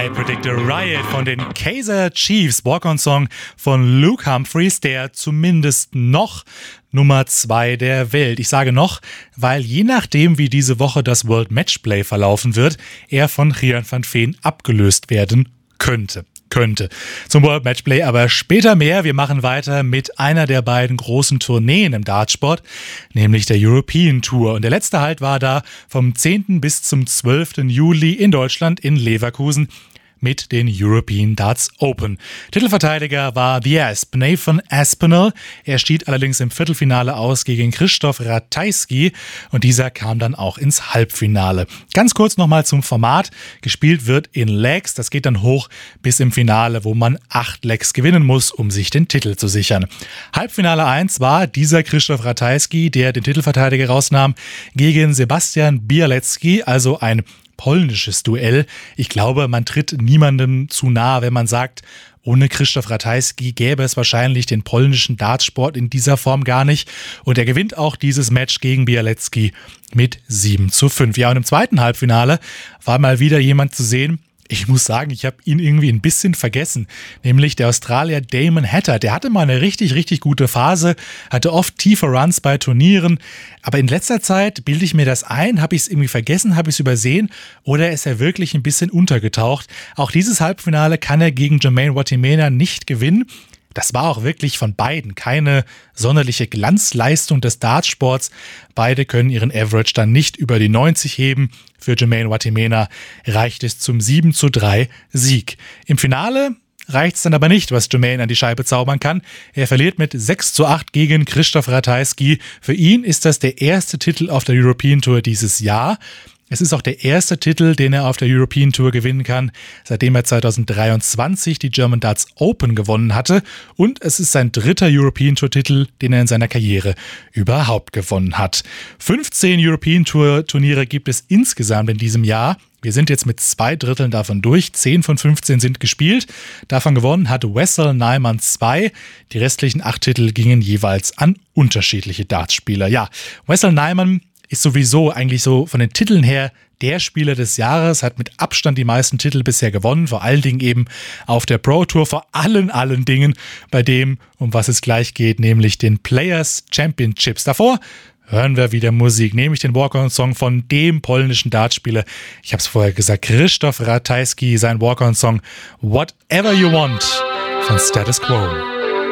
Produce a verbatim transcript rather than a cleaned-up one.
I Predict a Riot von den Kaiser Chiefs, Walk-on-Song von Luke Humphries, der zumindest noch Nummer zwei der Welt. Ich sage noch, weil je nachdem, wie diese Woche das World Matchplay verlaufen wird, er von Gian van Veen abgelöst werden könnte. könnte. Zum World Matchplay aber später mehr. Wir machen weiter mit einer der beiden großen Tourneen im Dartsport, nämlich der European Tour. Und der letzte Halt war da vom zehnten bis zum zwölften Juli in Deutschland in Leverkusen mit den European Darts Open. Titelverteidiger war The Asp, Nathan Aspinall. Er schied allerdings im Viertelfinale aus gegen Krzysztof Ratajski und dieser kam dann auch ins Halbfinale. Ganz kurz nochmal zum Format. Gespielt wird in Legs. Das geht dann hoch bis im Finale, wo man acht Legs gewinnen muss, um sich den Titel zu sichern. Halbfinale eins war dieser Krzysztof Ratajski, der den Titelverteidiger rausnahm, gegen Sebastian Bialecki, also ein polnisches Duell. Ich glaube, man tritt niemandem zu nahe, wenn man sagt, ohne Krzysztof Ratajski gäbe es wahrscheinlich den polnischen Dartsport in dieser Form gar nicht. Und er gewinnt auch dieses Match gegen Bialecki mit sieben zu fünf. Ja, und im zweiten Halbfinale war mal wieder jemand zu sehen. Ich muss sagen, ich habe ihn irgendwie ein bisschen vergessen, nämlich der Australier Damon Hatter. Der hatte mal eine richtig, richtig gute Phase, hatte oft tiefe Runs bei Turnieren, aber in letzter Zeit bilde ich mir das ein, habe ich es irgendwie vergessen, habe ich es übersehen oder ist er wirklich ein bisschen untergetaucht. Auch dieses Halbfinale kann er gegen Jermaine Watimena nicht gewinnen. Das war auch wirklich von beiden keine sonderliche Glanzleistung des Dartsports. Beide können ihren Average dann nicht über die neunzig heben. Für Jermaine Watimena reicht es zum sieben zu drei Sieg. Im Finale reicht es dann aber nicht, was Jermaine an die Scheibe zaubern kann. Er verliert mit sechs zu acht gegen Krzysztof Ratajski. Für ihn ist das der erste Titel auf der European Tour dieses Jahr. Es ist auch der erste Titel, den er auf der European Tour gewinnen kann, seitdem er zweitausenddreiundzwanzig die German Darts Open gewonnen hatte. Und es ist sein dritter European Tour Titel, den er in seiner Karriere überhaupt gewonnen hat. fünfzehn European Tour Turniere gibt es insgesamt in diesem Jahr. Wir sind jetzt mit zwei Dritteln davon durch. zehn von fünfzehn sind gespielt. Davon gewonnen hat Wessel Nijman zwei. Die restlichen acht Titel gingen jeweils an unterschiedliche Dartspieler. Ja, Wessel Nijman ist sowieso eigentlich so von den Titeln her der Spieler des Jahres, hat mit Abstand die meisten Titel bisher gewonnen, vor allen Dingen eben auf der Pro Tour, vor allen, allen Dingen bei dem, um was es gleich geht, nämlich den Players Championships. Davor hören wir wieder Musik, nämlich den Walk-on-Song von dem polnischen Dartspieler. Ich habe es vorher gesagt, Krzysztof Ratajski, sein Walk-on-Song Whatever You Want von Status Quo.